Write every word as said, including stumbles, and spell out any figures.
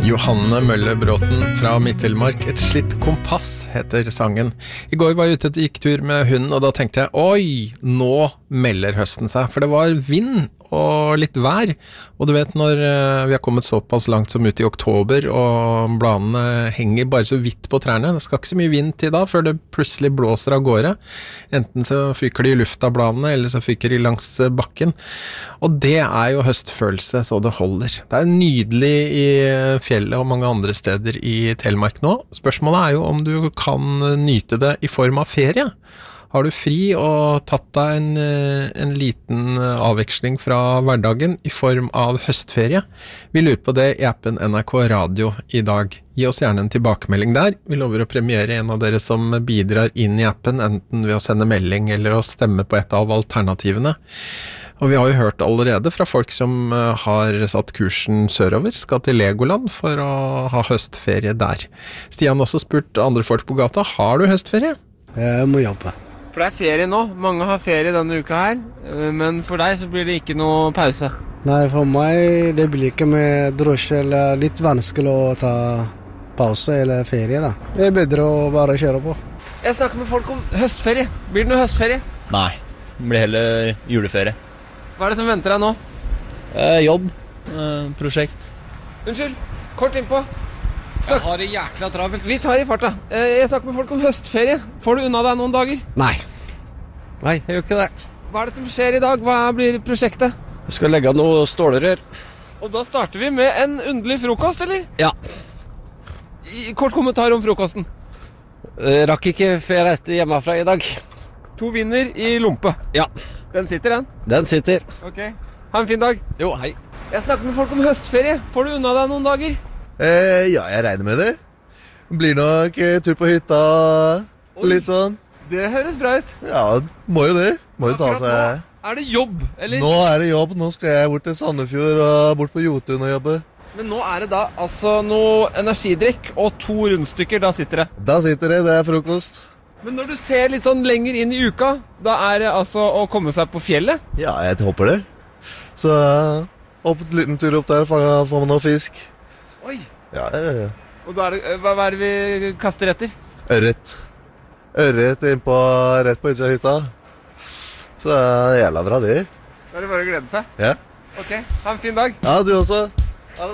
Johanne Mølle Bråten fra Midtelemark, Et slitt kompass heter sangen. I går var jeg ute og gikk tur med hunden, og da tenkte jeg, oi, nå melder høsten seg, for det var vind og litt vær, og du vet når vi har kommet såpass langt som ut i oktober, og bladene henger bare så vidt på trærne, det skal ikke så mye vind til da, før det plutselig blåser av gårde, enten så fyker de i lufta bladene, eller så fyker de langs bakken, og det er jo høstfølelse så det holder. Det er nydelig i fjellet og mange andre steder i Telemark nå. Spørsmålet er jo om du kan nyte det i form av ferie. Har du fri og tatt deg en, en liten avveksling fra hverdagen i form av høstferie? Vi lurer på det i appen N R K Radio i dag. Gi oss gjerne en tilbakemelding der. Vi lover å premiere en av dere som bidrar inn i appen, enten ved å sende melding eller å stemme på et av alternativene. Og vi har jo hørt allerede fra folk som har satt kursen sørover, skal til Legoland for å ha høstferie der. Stian har også spurt andre folk på gata, har du høstferie? Jeg må jobbe. For det er ferie nå, mange har ferie denne uka her, men for deg så blir det ikke noe pause. Nei, for meg det blir ikke med drosje, eller litt vanskelig å ta pause eller ferie da. Det er bedre å bare kjøre på. Jeg snakker med folk om høstferie. Blir det noe høstferie? Nei, det blir heller juleferie. Hva er det som venter deg nå? Eh, jobb, eh, prosjekt. Unnskyld, kort innpå. Snakk. Jeg har det jækla travelt. Vi tar i farta. Jeg snakker med folk om høstferie. Får du unna deg noen dager? Nei. Nei, jeg gjør ikke det. Hva er det som skjer i dag? Hva blir prosjektet? Jeg skal legge noe stålerør. Og da starter vi med en underlig frokost, eller? Ja. I, kort kommentar om frokosten. Jeg rakk ikke før jeg reiste hjemmefra i dag. To vinner i lompe. Ja. Den sitter, den? Den sitter. Ok. Ha en fin dag. Jo, hei. Jeg snakker med folk om høstferie. Får du unna deg noen dager? Eh, ja, jeg regner med det. Blir nok eh, tur på hytta, Oi, litt sånn. Det høres bra ut. Ja, må jo det. Må jo ta Akkurat seg... Nå er det jobb, eller? Nå er det jobb. Nå skal jeg bort til Sandefjord og bort på Jotun og jobbe. Men nå er det da altså noe energidrikk og to rundstykker, da sitter det. Da sitter det, det er frokost. Men når du ser litt sånn lenger inn i uka, da er det altså å komme seg på fjellet? Ja, jeg håper det. Så opp en liten tur opp der, få med noe fisk. Oi. Ja, ja, ja. Og da er det, hva er det vi kaster etter? Ørret. Ørret inn på, rett på utsida av hytta. Så det er jævla bra det. Da er det bare å glede seg. Ja. Ok, ha en fin dag. Ja, du også.